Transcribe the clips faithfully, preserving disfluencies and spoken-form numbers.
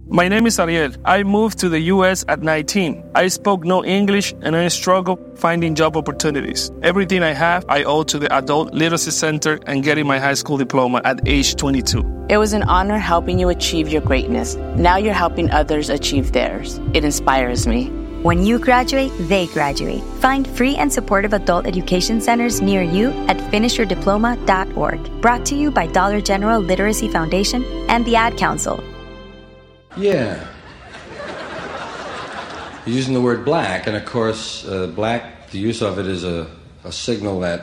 My name is Ariel. I moved to the U S at nineteen. I spoke no English and I struggled finding job opportunities. Everything I have, I owe to the Adult Literacy Center and getting my high school diploma at age twenty-two. It was an honor helping you achieve your greatness. Now you're helping others achieve theirs. It inspires me. When you graduate, they graduate. Find free and supportive adult education centers near you at finish your diploma dot org. Brought to you by Dollar General Literacy Foundation and the Ad Council. Yeah. You're using the word black, and of course, uh, black, the use of it is a, a signal that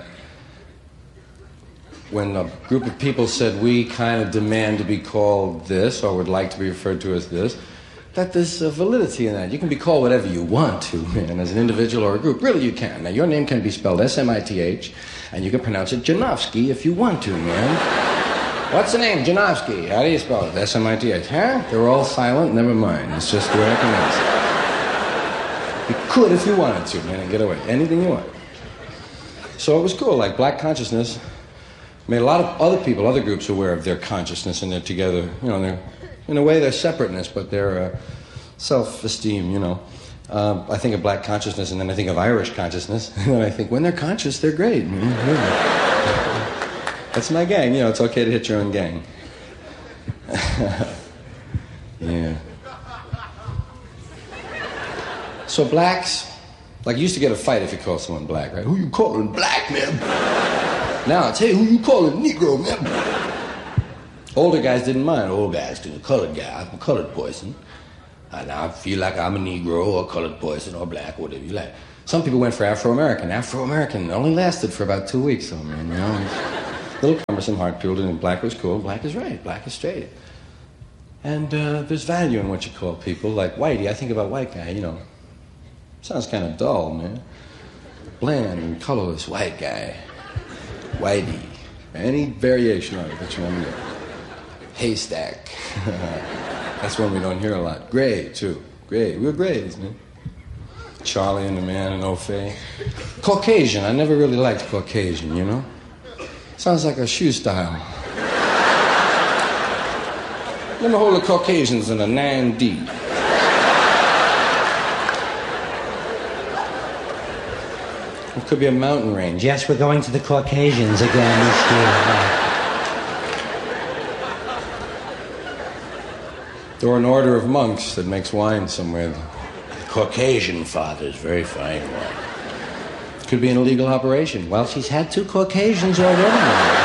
when a group of people said, we kind of demand to be called this, or would like to be referred to as this, that there's a validity in that. You can be called whatever you want to, man, as an individual or a group. Really, you can. Now, your name can be spelled S M I T H, and you can pronounce it Janofsky if you want to, man. What's the name? Janofsky. How do you spell it? S M I T H. Huh? They were all silent? Never mind. It's just the way I pronounce it. You could if you wanted to, man, and get away. Anything you want. So it was cool. Like, black consciousness made a lot of other people, other groups aware of their consciousness, and they're together, you know, they're, in a way, they're separateness, but they're uh, self-esteem, you know. Uh, I think of black consciousness, and then I think of Irish consciousness, and then I think, when they're conscious, they're great. Mm-hmm. That's my gang, you know, it's okay to hit your own gang. Yeah. So blacks, like, you used to get a fight if you called someone black, right? Who you calling black, man? Now it's, hey, who you calling Negro, man? Older guys didn't mind. Old guys didn't. Colored guy, I'm a colored person. And I feel like I'm a Negro or a colored person or black, whatever you like. Some people went for Afro-American. Afro-American only lasted for about two weeks, though, man, you know? It's a little cumbersome, hard-pilled, and black was cool. Black is right. Black is straight. And uh, there's value in what you call people. Like whitey, I think about white guy, you know. Sounds kind of dull, man. Bland and colorless white guy. Whitey. Any variation on it that you want to get. Haystack. That's one we don't hear a lot. Gray, too. Gray. We're grays, man. Charlie and the Man and O'Fay. Caucasian. I never really liked Caucasian, you know? Sounds like a shoe style. Let me hold the Caucasians in a nine D. It could be a mountain range. Yes, we're going to the Caucasians again this year. Or an order of monks that makes wine somewhere. The Caucasian fathers, very fine wine. Could be an illegal operation. Well, she's had two Caucasians already.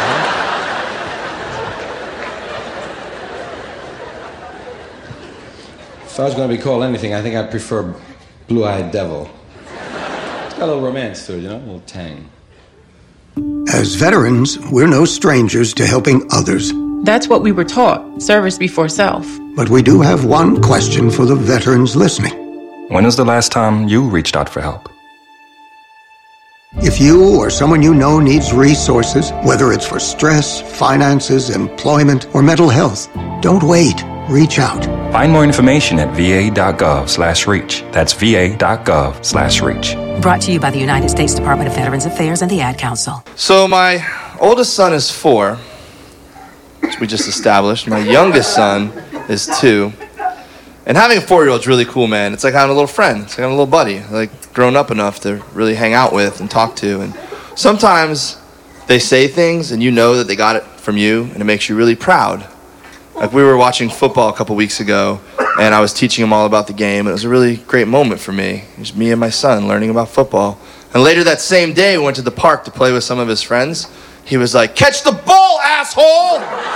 If I was going to be called anything, I think I'd prefer Blue-Eyed Devil. It's got a little romance to it, you know, a little tang. As veterans, we're no strangers to helping others. That's what we were taught, service before self. But we do have one question for the veterans listening. When was the last time you reached out for help? If you or someone you know needs resources, whether it's for stress, finances, employment, or mental health, don't wait. Reach out. Find more information at va.gov slash reach. That's va.gov slash reach. Brought to you by the United States Department of Veterans Affairs and the Ad Council. So my oldest son is four, which we just established. My youngest son is two. And having a four-year-old is really cool, man. It's like having a little friend. It's like having a little buddy, like grown up enough to really hang out with and talk to. And sometimes they say things and you know that they got it from you and it makes you really proud. Like we were watching football a couple weeks ago and I was teaching him all about the game. It was a really great moment for me. It was me and my son learning about football. And later that same day, we went to the park to play with some of his friends. He was like, "Catch the ball, asshole!"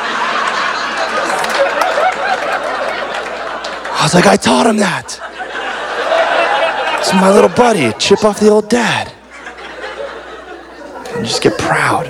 I was like, I taught him that. It's my little buddy, chip off the old dad. And you just get proud.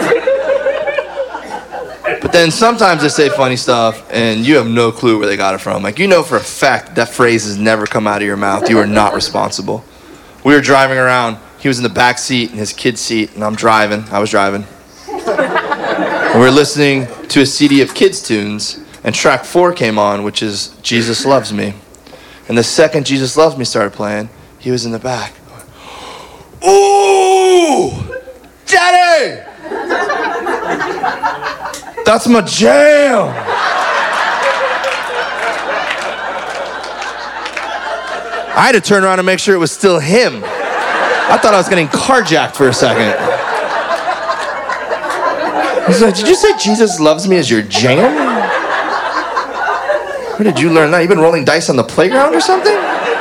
But then sometimes they say funny stuff and you have no clue where they got it from. Like, you know for a fact that phrase has never come out of your mouth. You are not responsible. We were driving around. He was in the back seat in his kid's seat and I'm driving. I was driving. And we were listening to a C D of kids' tunes. And track four came on, which is Jesus Loves Me. And the second Jesus Loves Me started playing, he was in the back. Ooh! Daddy! That's my jam! I had to turn around and make sure it was still him. I thought I was getting carjacked for a second. He's like, did you say Jesus loves me as your jam? Where did you learn that? You been rolling dice on the playground or something?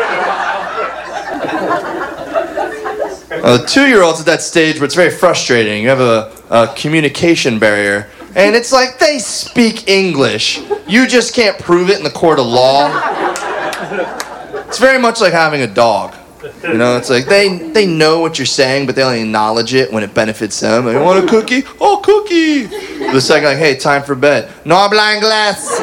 Uh, the two-year-old's at that stage where it's very frustrating. You have a, a communication barrier. And it's like, they speak English. You just can't prove it in the court of law. It's very much like having a dog. You know, it's like they, they know what you're saying, but they only acknowledge it when it benefits them. Like, want a cookie? Oh, cookie. The second, like, hey, time for bed. No habla inglés.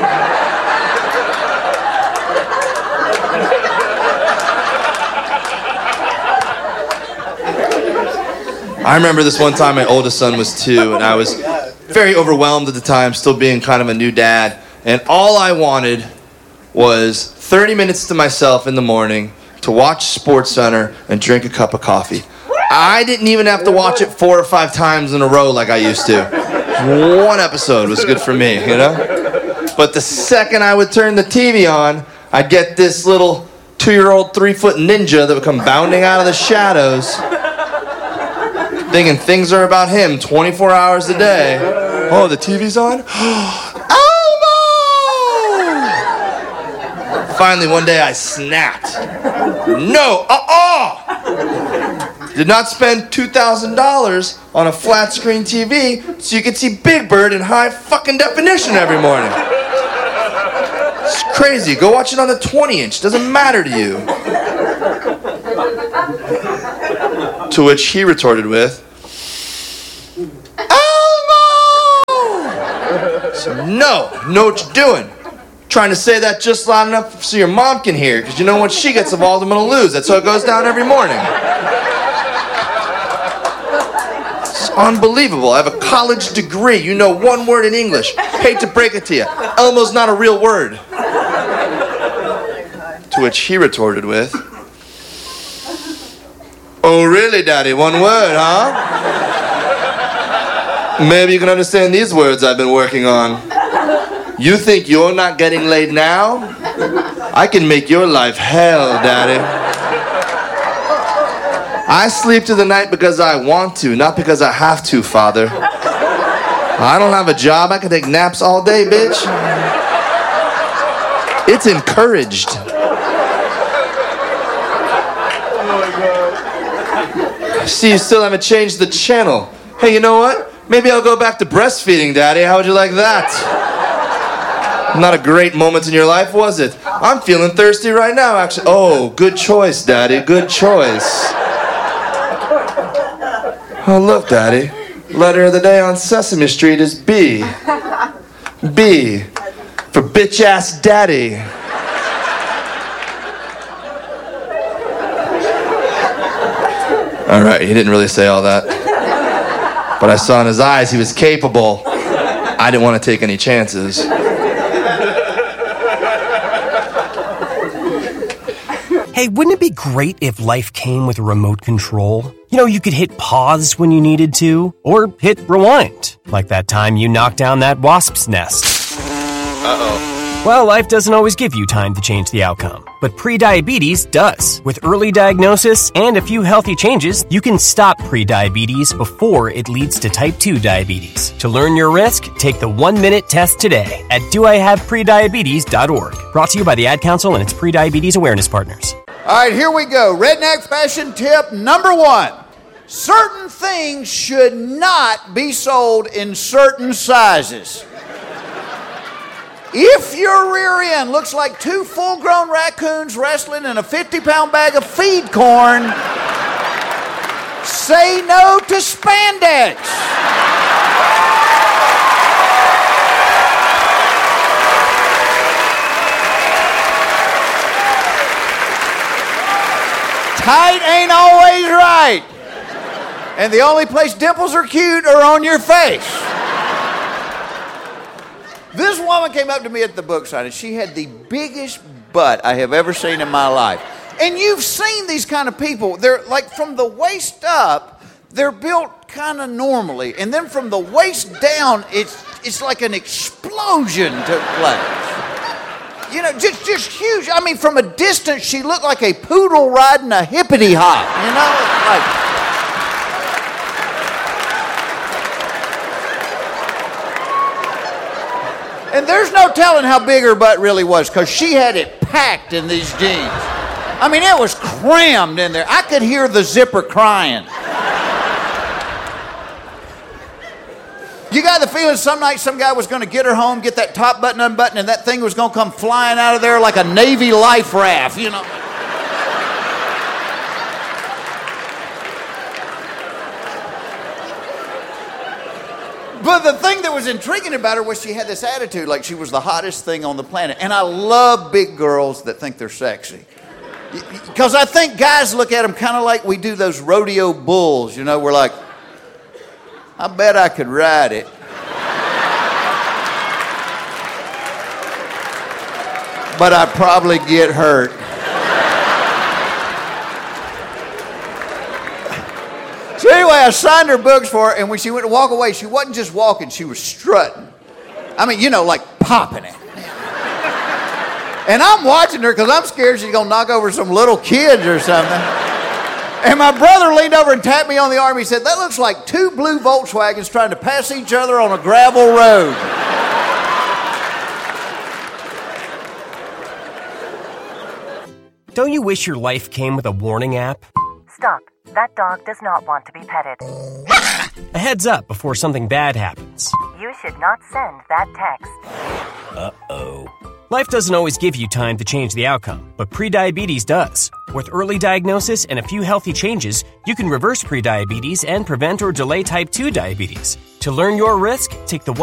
I remember this one time my oldest son was two, and I was very overwhelmed at the time, still being kind of a new dad. And all I wanted was thirty minutes to myself in the morning to watch SportsCenter and drink a cup of coffee. I didn't even have to watch it four or five times in a row like I used to. One episode was good for me, you know? But the second I would turn the T V on, I'd get this little two-year-old, three-foot ninja that would come bounding out of the shadows, thinking things are about him twenty-four hours a day. Oh, the T V's on? Finally, one day I snapped. No, uh-uh! Did not spend two thousand dollars on a flat screen T V so you could see Big Bird in high fucking definition every morning. It's crazy. Go watch it on the twenty inch. Doesn't matter to you. To which he retorted with, Elmo! So, no, know what you're doing. Trying to say that just loud enough so your mom can hear, because you know when she gets involved, I'm going to lose. That's how it goes down every morning. It's unbelievable. I have a college degree. You know one word in English. Hate to break it to you. Elmo's not a real word. To which he retorted with, oh, really, Daddy? One word, huh? Maybe you can understand these words I've been working on. You think you're not getting laid now? I can make your life hell, Daddy. I sleep through the night because I want to, not because I have to, Father. I don't have a job. I can take naps all day, bitch. It's encouraged. See, you still haven't changed the channel. Hey, you know what? Maybe I'll go back to breastfeeding, Daddy. How would you like that? Not a great moment in your life, was it? I'm feeling thirsty right now, actually. Oh, good choice, Daddy. Good choice. Oh, look, Daddy. Letter of the day on Sesame Street is B. B. For bitch-ass daddy. All right, he didn't really say all that. But I saw in his eyes he was capable. I didn't want to take any chances. Hey, wouldn't it be great if life came with a remote control? You know, you could hit pause when you needed to, or hit rewind, like that time you knocked down that wasp's nest. Uh-oh. Well, life doesn't always give you time to change the outcome, but prediabetes does. With early diagnosis and a few healthy changes, you can stop prediabetes before it leads to type two diabetes. To learn your risk, take the one-minute test today at do I have prediabetes dot org. Brought to you by the Ad Council and its prediabetes awareness partners. All right, here we go. Redneck fashion tip number one. Certain things should not be sold in certain sizes. If your rear end looks like two full-grown raccoons wrestling in a fifty-pound bag of feed corn, say no to spandex. Tight ain't always right. And the only place dimples are cute are on your face. This woman came up to me at the book signing. She had the biggest butt I have ever seen in my life. And you've seen these kind of people. They're like from the waist up, they're built kind of normally. And then from the waist down, it's it's like an explosion took place. You know, just just huge. I mean, from a distance, she looked like a poodle riding a hippity hop. You know, like. And there's no telling how big her butt really was, because she had it packed in these jeans. I mean, it was crammed in there. I could hear the zipper crying. You got the feeling some night some guy was going to get her home, get that top button unbuttoned, and that thing was going to come flying out of there like a Navy life raft, you know. But the thing that was intriguing about her was she had this attitude like she was the hottest thing on the planet. And I love big girls that think they're sexy. Because I think guys look at them kind of like we do those rodeo bulls, you know. We're like, I bet I could ride it. But I'd probably get hurt. So anyway, I signed her books for her, and when she went to walk away, she wasn't just walking, she was strutting. I mean, you know, like popping it. And I'm watching her because I'm scared she's going to knock over some little kids or something. And my brother leaned over and tapped me on the arm. He said, that looks like two blue Volkswagens trying to pass each other on a gravel road. Don't you wish your life came with a warning app? Stop. That dog does not want to be petted. A heads up before something bad happens. You should not send that text. Uh-oh. Life doesn't always give you time to change the outcome, but prediabetes does. With early diagnosis and a few healthy changes, you can reverse prediabetes and prevent or delay type two diabetes. To learn your risk, take the one